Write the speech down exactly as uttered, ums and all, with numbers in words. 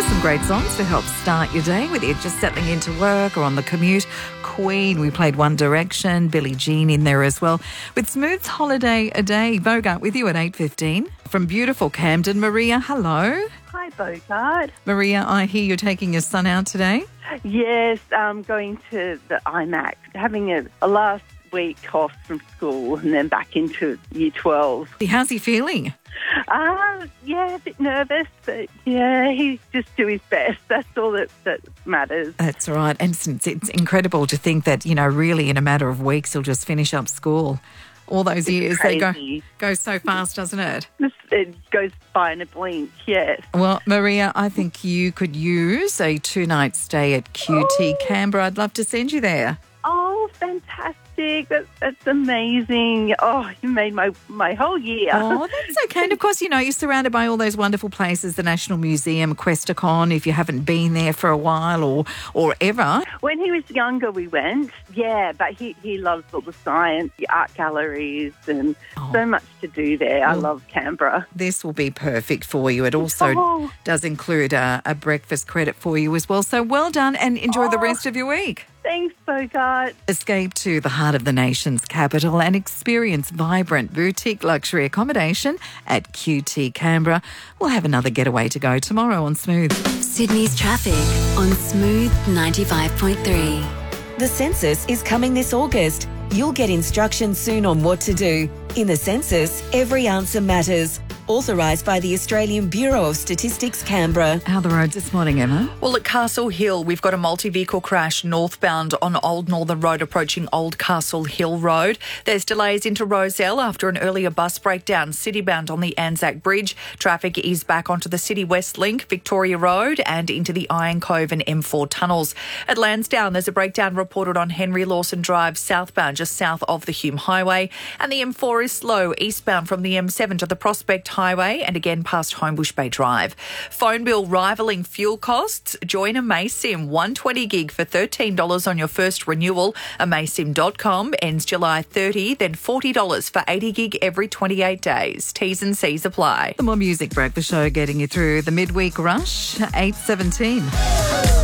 There's some great songs to help start your day, whether you're just settling into work or on the commute. Queen, we played One Direction, Billie Jean in there as well. With Smooth's Holiday a Day, Bogart with you at eight fifteen. From beautiful Camden, Maria, hello. Hi, Bogart. Maria, I hear you're taking your son out today. Yes, um, going to the IMAX, having a, a last week off from school and then back into year twelve. How's he feeling? Uh, yeah, a bit nervous, but yeah, he's just do his best. That's all that, that matters. That's right. And it's, it's incredible to think that, you know, really in a matter of weeks he'll just finish up school. All those It's years, crazy. they go go so fast, doesn't it? It goes by in a blink, yes. Well, Maria, I think you could use a two-night stay at Q T Oh. Canberra. I'd love to send you there. Oh, fantastic. That, that's amazing. Oh, you made my, my whole year. Oh, that's okay. And of course, you know, you're surrounded by all those wonderful places, the National Museum, Questacon, if you haven't been there for a while or, or ever. When he was younger, we went, yeah, but he, he loves all the science, the art galleries, and Oh. so much to do there. I Well, love Canberra. This will be perfect for you. It also Oh. does include a, a breakfast credit for you as well. So well done and enjoy the Oh. rest of your week. Thanks, Bogart. Escape to the heart of the nation's capital and experience vibrant boutique luxury accommodation at Q T Canberra. We'll have another getaway to go tomorrow on Smooth. Sydney's traffic on Smooth ninety-five point three. The census is coming this August. You'll get instructions soon on what to do. In the census, every answer matters. Authorised by the Australian Bureau of Statistics, Canberra. How are the roads this morning, Emma? Well, at Castle Hill, we've got a multi-vehicle crash northbound on Old Northern Road approaching Old Castle Hill Road. There's delays into Rozelle after an earlier bus breakdown citybound on the Anzac Bridge. Traffic is back onto the City West Link, Victoria Road and into the Iron Cove and M four tunnels. At Lansdowne, there's a breakdown reported on Henry Lawson Drive southbound, just south of the Hume Highway. And the M four is slow eastbound from the M seven to the Prospect Highway and again past Homebush Bay Drive. Phone bill rivalling fuel costs. Join Amaysim one hundred twenty gig for thirteen dollars on your first renewal. Amaysim dot com ends July thirtieth, then forty dollars for eighty gig every twenty-eight days. T's and C's apply. The More Music Breakfast Show getting you through the midweek rush, eight seventeen.